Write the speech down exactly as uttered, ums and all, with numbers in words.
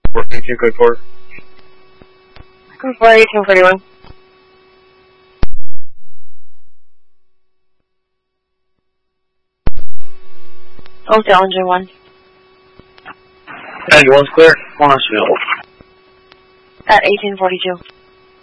Working two, code four. Code four, eighteen forty-one. Hotel engine one. Engine one's clear. Marshville. At eighteen forty-two.